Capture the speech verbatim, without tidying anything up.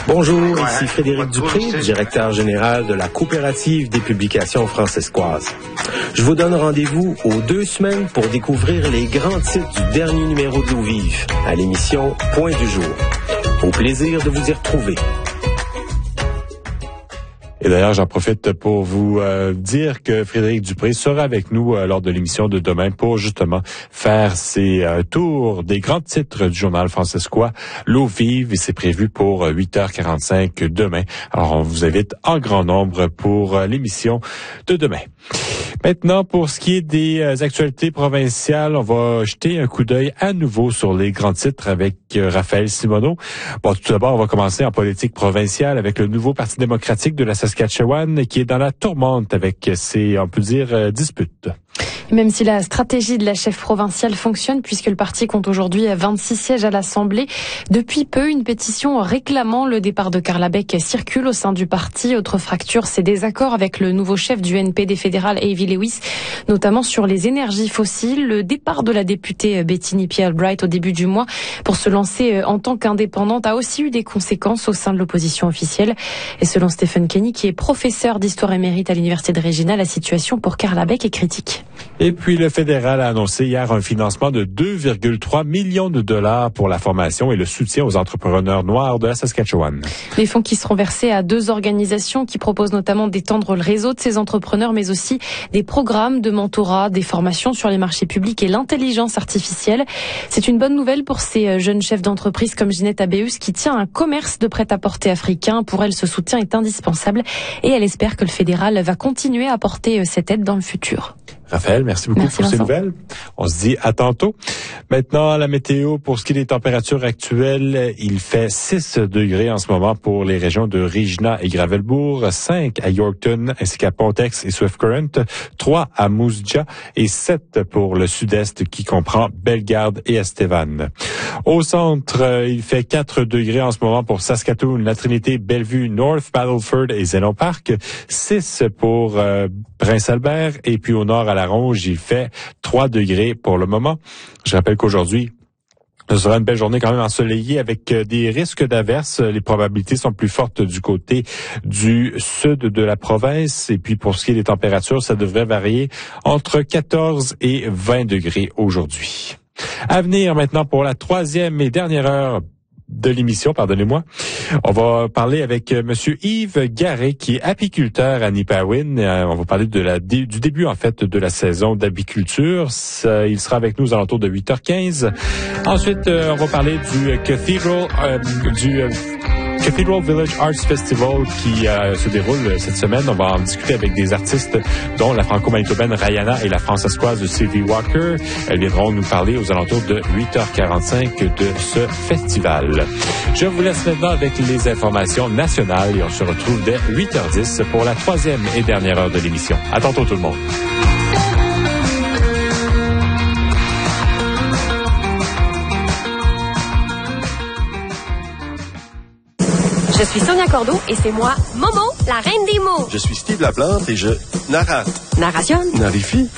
Bonjour, ici Frédéric Dupré, directeur général de la Coopérative des publications francescoises. Je vous donne rendez-vous aux deux semaines pour découvrir les grands titres du dernier numéro de L'Eau Vive, à l'émission Point du jour. Au plaisir de vous y retrouver. Et d'ailleurs, j'en profite pour vous euh, dire que Frédéric Dupré sera avec nous euh, lors de l'émission de demain pour justement faire ses euh, tours des grands titres du journal francescois L'Eau Vive, et c'est prévu pour euh, huit heures quarante-cinq demain. Alors, on vous invite en grand nombre pour euh, l'émission de demain. Maintenant, pour ce qui est des euh, actualités provinciales, on va jeter un coup d'œil à nouveau sur les grands titres avec euh, Raphaël Simoneau. Bon, tout d'abord, on va commencer en politique provinciale avec le nouveau Parti démocratique de la Saskatchewan qui est dans la tourmente avec ses, on peut dire, euh, disputes. Même si la stratégie de la chef provinciale fonctionne, puisque le parti compte aujourd'hui vingt-six sièges à l'Assemblée, depuis peu, une pétition réclamant le départ de Carla Beck circule au sein du parti. Autre fracture, ses désaccords avec le nouveau chef du N P D fédéral, Avi Lewis, notamment sur les énergies fossiles. Le départ de la députée Bettini P-Albright au début du mois pour se lancer en tant qu'indépendante a aussi eu des conséquences au sein de l'opposition officielle. Et selon Stephen Kenny, qui est professeur d'histoire émérite à l'Université de Regina, la situation pour Carla Beck est critique. Et puis, le fédéral a annoncé hier un financement de deux virgule trois millions de dollars pour la formation et le soutien aux entrepreneurs noirs de la Saskatchewan. Les fonds qui seront versés à deux organisations qui proposent notamment d'étendre le réseau de ces entrepreneurs, mais aussi des programmes de mentorat, des formations sur les marchés publics et l'intelligence artificielle. C'est une bonne nouvelle pour ces jeunes chefs d'entreprise comme Ginette Abéus qui tient un commerce de prêt-à-porter africain. Pour elle, ce soutien est indispensable et elle espère que le fédéral va continuer à apporter cette aide dans le futur. Raphaël, merci beaucoup merci pour Vincent. ces nouvelles. On se dit à tantôt. Maintenant, la météo, pour ce qui est des températures actuelles, il fait six degrés en ce moment pour les régions de Regina et Gravelbourg, cinq à Yorkton ainsi qu'à Pontex et Swift Current, trois à Moose Jaw et sept pour le sud-est qui comprend Bellegarde et Estevan. Au centre, il fait quatre degrés en ce moment pour Saskatoon, La Trinité, Bellevue, North Battleford et Zénon Park, six pour euh, Prince-Albert et puis au nord à La Ronge, il fait trois degrés pour le moment. Je rappelle qu'aujourd'hui, ce sera une belle journée quand même ensoleillée avec des risques d'averses. Les probabilités sont plus fortes du côté du sud de la province. Et puis pour ce qui est des températures, ça devrait varier entre quatorze et vingt degrés aujourd'hui. À venir maintenant pour la troisième et dernière heure de l'émission, pardonnez-moi. On va parler avec euh, Monsieur Yves Garret, qui est apiculteur à Nipawin. Euh, on va parler de la du début, en fait, de la saison d'apiculture. Ça, il sera avec nous aux alentours de huit heures quinze. Ensuite, euh, on va parler du Cathedral, euh, du euh, Cathedral Village Arts Festival qui euh, se déroule cette semaine. On va en discuter avec des artistes dont la franco-manitobaine Rayana et la francescoise Sylvie Walker. Elles viendront nous parler aux alentours de huit heures quarante-cinq de ce festival. Je vous laisse maintenant avec les informations nationales et on se retrouve dès huit heures dix pour la troisième et dernière heure de l'émission. À tantôt tout le monde. Je suis Sonia Cordeau et c'est moi, Momo, la reine des mots. Je suis Steve Laplante et je narrate. Narration. Narifie.